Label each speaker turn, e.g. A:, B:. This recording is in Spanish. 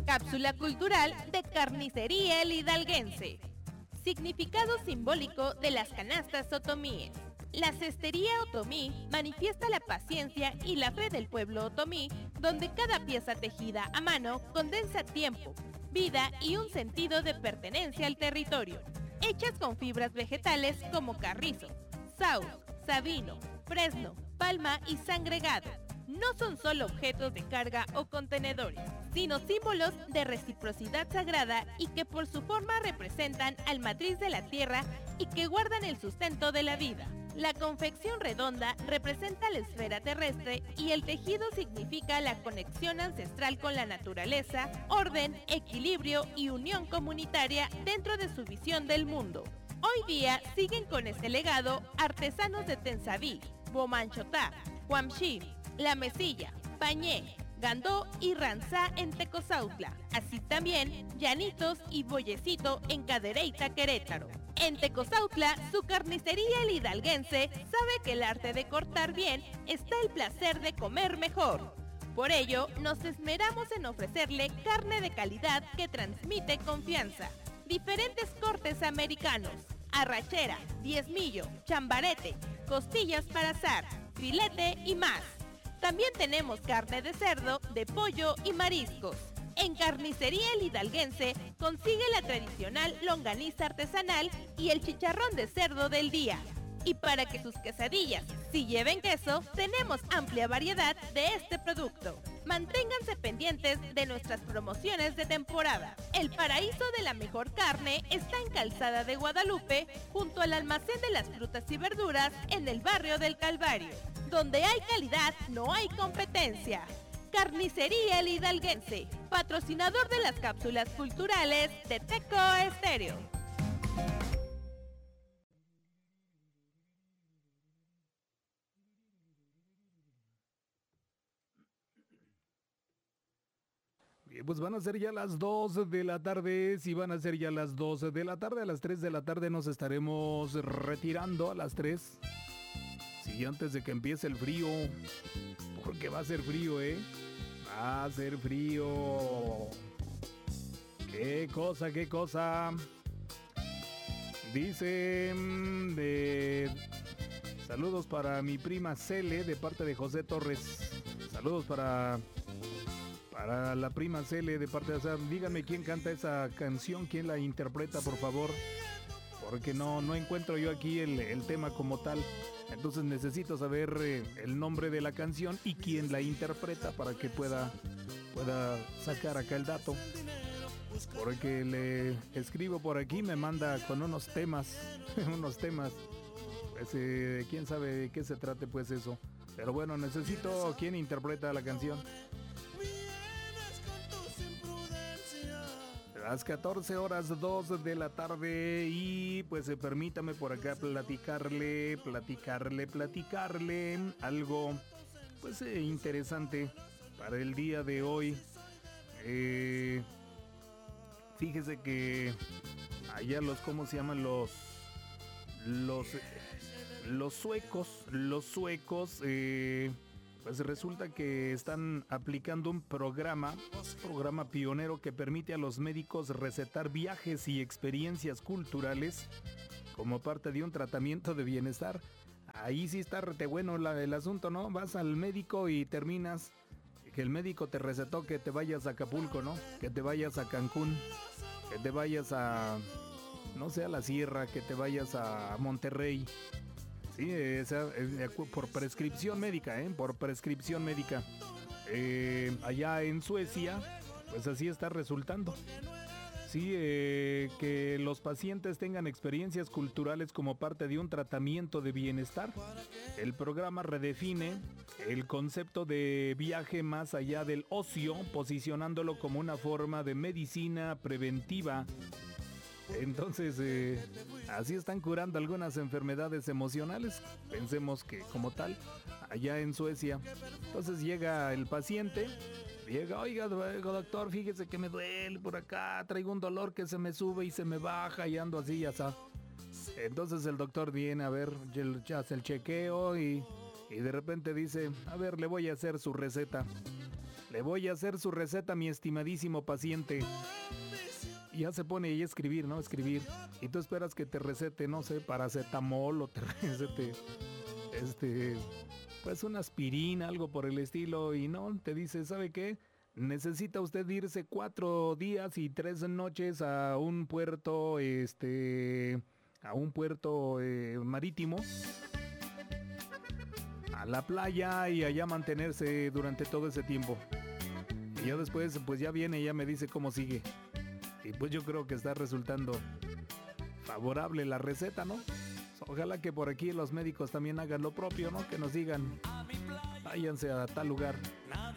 A: Cápsula cultural de Carnicería El Hidalguense. Significado simbólico de las canastas otomíes. La cestería otomí manifiesta la paciencia y la fe del pueblo otomí, donde cada pieza tejida a mano condensa tiempo, vida y un sentido de pertenencia al territorio. Hechas con fibras vegetales como carrizo, saúz, sabino, fresno, palma y sangregado. No son solo objetos de carga o contenedores, sino símbolos de reciprocidad sagrada y que por su forma representan al matriz de la tierra y que guardan el sustento de la vida. La confección redonda representa la esfera terrestre y el tejido significa la conexión ancestral con la naturaleza, orden, equilibrio y unión comunitaria dentro de su visión del mundo. Hoy día siguen con este legado artesanos de Tensadí, Bomanchotá, Huamxí, La Mesilla, Pañé, Gandó y Ranzá en Tecozautla, así también Llanitos y Bollecito en Cadereyta, Querétaro. En Tecozautla, su carnicería El Hidalguense sabe que el arte de cortar bien está el placer de comer mejor. Por ello, nos esmeramos en ofrecerle carne de calidad que transmite confianza. Diferentes cortes americanos, arrachera, diezmillo, chambarete, costillas para asar, filete y más. También tenemos carne de cerdo, de pollo y mariscos. En Carnicería El Hidalguense consigue la tradicional longaniza artesanal y el chicharrón de cerdo del día. Y para que sus quesadillas sí lleven queso, tenemos amplia variedad de este producto. Manténganse pendientes de nuestras promociones de temporada. El paraíso de la mejor carne está en Calzada de Guadalupe, junto al almacén de las frutas y verduras en el barrio del Calvario. Donde hay calidad, no hay competencia. Carnicería El Hidalguense, patrocinador de las cápsulas culturales de Teco Estéreo.
B: Bien, pues van a ser ya las 2 de la tarde, si van a ser ya las 2 de la tarde, a las 3 de la tarde nos estaremos retirando a las 3. Sí, antes de que empiece el frío, porque va a ser frío, va a ser frío. Qué cosa. Dice saludos para mi prima Cele de parte de José Torres. Saludos para la prima Cele de parte de... O sea, díganme quién canta esa canción, quién la interpreta, por favor. Porque no encuentro yo aquí el tema como tal. Entonces necesito saber el nombre de la canción y quién la interpreta para que pueda sacar acá el dato. Porque le escribo por aquí, me manda con unos temas. Pues, quién sabe de qué se trate pues eso. Pero bueno, necesito quién interpreta la canción. Las 14 horas 2 de la tarde y pues permítame por acá platicarle algo pues interesante para el día de hoy. Fíjese que allá ¿cómo se llaman? Los suecos, pues resulta que están aplicando un programa pionero que permite a los médicos recetar viajes y experiencias culturales como parte de un tratamiento de bienestar. Ahí sí está rete bueno el asunto, ¿no? Vas al médico y terminas que el médico te recetó que te vayas a Acapulco, ¿no? Que te vayas a Cancún, que te vayas a, no sé, a la sierra, que te vayas a Monterrey. Sí, por prescripción médica, por prescripción médica. Allá en Suecia, pues así está resultando. Sí, que los pacientes tengan experiencias culturales como parte de un tratamiento de bienestar. El programa redefine el concepto de viaje más allá del ocio, posicionándolo como una forma de medicina preventiva. Entonces, así están curando algunas enfermedades emocionales, pensemos que como tal, allá en Suecia. Entonces llega el paciente, oiga doctor, fíjese que me duele por acá, traigo un dolor que se me sube y se me baja y ando así, ya está. Entonces el doctor viene a ver, ya hace el chequeo y de repente dice, a ver, le voy a hacer su receta. Le voy a hacer su receta, mi estimadísimo paciente. Y ya se pone ahí a escribir, ¿no? Escribir. Y tú esperas que te recete, no sé, paracetamol o te recete, pues una aspirina, algo por el estilo. Y no, te dice, ¿sabe qué? Necesita usted irse 4 días y 3 noches a un puerto, marítimo, a la playa, y allá mantenerse durante todo ese tiempo. Y ya después, pues ya viene y ya me dice cómo sigue. Y pues yo creo que está resultando favorable la receta, ¿no? Ojalá que por aquí los médicos también hagan lo propio, ¿no? Que nos digan, váyanse a tal lugar.